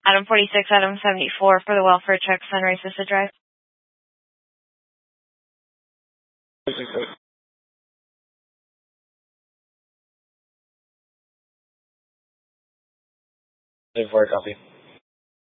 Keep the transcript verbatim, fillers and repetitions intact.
Adam forty-six, Adam seventy-four for the welfare check, Sunrise Vista Drive. seventy-four, copy.